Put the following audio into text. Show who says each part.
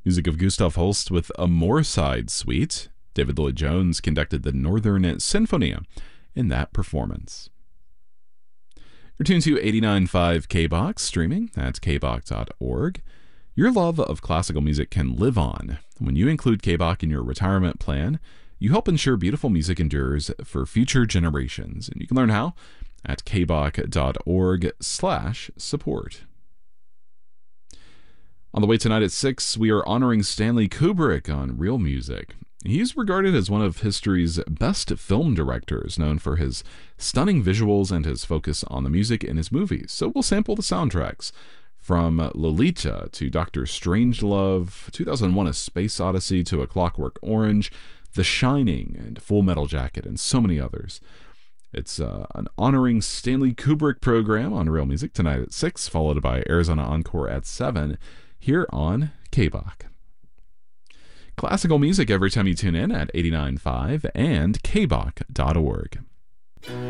Speaker 1: Music of Gustav Holst with a Moorside Suite. David Lloyd Jones conducted the Northern Sinfonia in that performance. You're tuned to 89.5 KBOX, streaming at kbox.org. Your love of classical music can live on. When you include KBOX in your retirement plan, you help ensure beautiful music endures for future generations. And you can learn how at kbox.org/support. On the way tonight at 6, we are honoring Stanley Kubrick on Real Music. He's regarded as one of history's best film directors, known for his stunning visuals and his focus on the music in his movies. So we'll sample the soundtracks from Lolita to Dr. Strangelove, 2001: A Space Odyssey to A Clockwork Orange, The Shining, and Full Metal Jacket, and so many others. It's an honoring Stanley Kubrick program on Real Music tonight at 6, followed by Arizona Encore at 7, here on KBOX. Classical music every time you tune in at 89.5 and kbox.org.